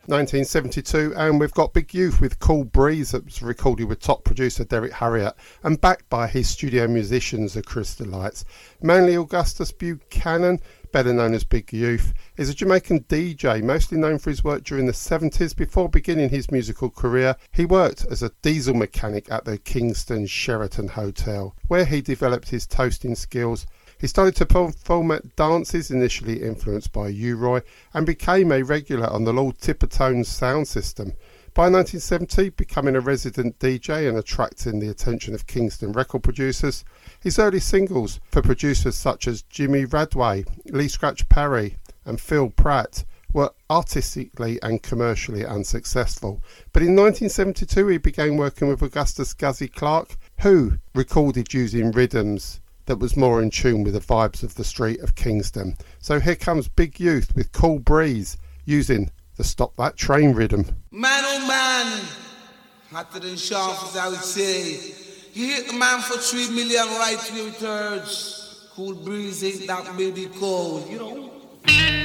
1972, and we've got Big Youth with Cool Breeze, that was recorded with top producer Derek Harriott and backed by his studio musicians, the Crystalites. Manley Augustus Buchanan, better known as Big Youth, is a Jamaican DJ, mostly known for his work during the 70s. Before beginning his musical career, he worked as a diesel mechanic at the Kingston Sheraton Hotel, where he developed his toasting skills. He started to perform at dances, initially influenced by U-Roy, and became a regular on the Lord Tippertones sound system. By 1970, becoming a resident DJ and attracting the attention of Kingston record producers, his early singles for producers such as Jimmy Radway, Lee Scratch Perry and Phil Pratt were artistically and commercially unsuccessful. But in 1972 he began working with Augustus Guzzy Clarke, who recorded using rhythms that was more in tune with the vibes of the street of Kingston. So here comes Big Youth with Cool Breeze using the Stop That Train rhythm. Man oh man, hotter than sharp as I would say. You hit the man for 3 million right where it hurts. Cool breeze ain't that baby cold, you know.